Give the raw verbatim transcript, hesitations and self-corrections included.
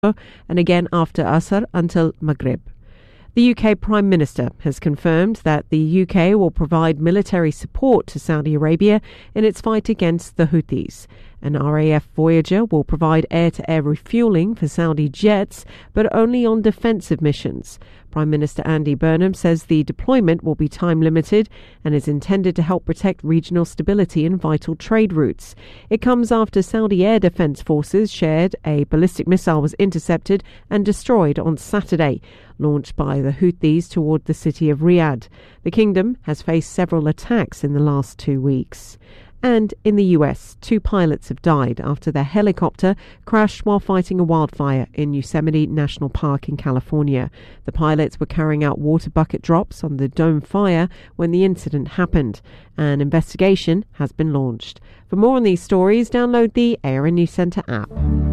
and again after Asr until Maghrib. The U K Prime Minister has confirmed that the U K will provide military support to Saudi Arabia in its fight against the Houthis. An R A F Voyager will provide air-to-air refuelling for Saudi jets, but only on defensive missions. Prime Minister Andy Burnham says the deployment will be time-limited and is intended to help protect regional stability and vital trade routes. It comes after Saudi Air Defense Forces shared a ballistic missile was intercepted and destroyed on Saturday, launched by the Houthis toward the city of Riyadh. The kingdom has faced several attacks in the last two weeks. And in the U S, two pilots have died after their helicopter crashed while fighting a wildfire in Yosemite National Park in California. The pilots were carrying out water bucket drops on the dome fire when the incident happened. An investigation has been launched. For more on these stories, download the A R N News Centre app.